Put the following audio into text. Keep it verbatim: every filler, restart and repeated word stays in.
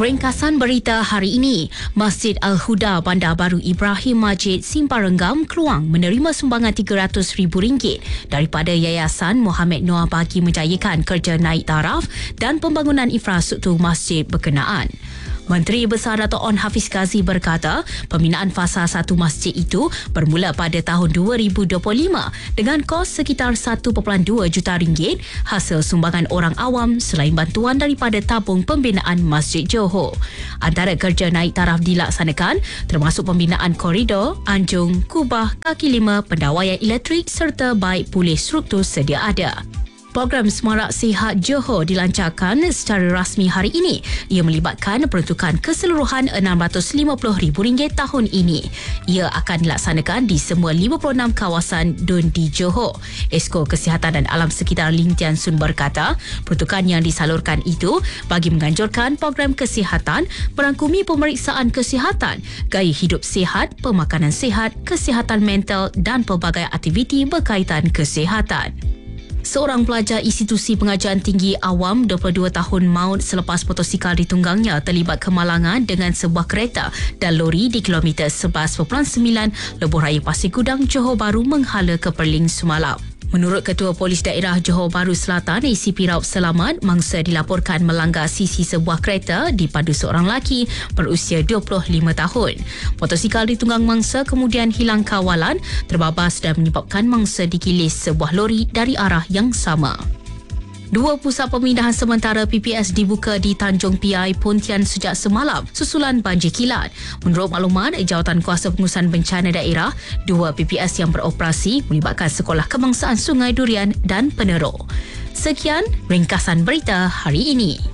Ringkasan berita hari ini, Masjid Al-Huda Bandar Baru Ibrahim Majid Simpanrenggam Keluang menerima sumbangan tiga ratus ribu ringgit daripada Yayasan Mohamed Noor bagi menjayakan kerja naik taraf dan pembangunan infrastruktur masjid berkenaan. Menteri Besar Dato' On Hafiz Ghazi berkata, pembinaan fasa satu masjid itu bermula pada tahun dua ribu dua puluh lima dengan kos sekitar satu perpuluhan dua juta ringgit hasil sumbangan orang awam selain bantuan daripada tabung pembinaan Masjid Johor. Antara kerja naik taraf dilaksanakan termasuk pembinaan koridor, anjung, kubah, kaki lima, pendawaian elektrik serta baik pulih struktur sedia ada. Program Semarak Sihat Johor dilancarkan secara rasmi hari ini. Ia melibatkan peruntukan keseluruhan enam ratus lima puluh ribu ringgit tahun ini. Ia akan dilaksanakan di semua lima puluh enam kawasan D U N di Johor. Esko Kesihatan dan Alam Sekitar Lim Tian Sun berkata, peruntukan yang disalurkan itu bagi menganjurkan program kesihatan merangkumi pemeriksaan kesihatan, gaya hidup sihat, pemakanan sihat, kesihatan mental dan pelbagai aktiviti berkaitan kesihatan. Seorang pelajar institusi pengajian tinggi awam dua puluh dua tahun maut selepas motosikal ditunggangnya terlibat kemalangan dengan sebuah kereta dan lori di kilometer sebelas perpuluhan sembilan Lebuh Raya Pasir Gudang, Johor Bahru menghala ke Perling semalam. Menurut Ketua Polis Daerah Johor Bahru Selatan, A C P Raup Selamat, mangsa dilaporkan melanggar sisi sebuah kereta dipandu seorang lelaki berusia dua puluh lima tahun. Motosikal ditunggang mangsa kemudian hilang kawalan, terbabas dan menyebabkan mangsa digilis sebuah lori dari arah yang sama. Dua pusat pemindahan sementara P P S dibuka di Tanjung Piai, Pontian sejak semalam susulan banjir kilat. Menurut maklumat Jawatan Kuasa Pengurusan Bencana Daerah, dua P P S yang beroperasi melibatkan Sekolah Kebangsaan Sungai Durian dan Penero. Sekian ringkasan berita hari ini.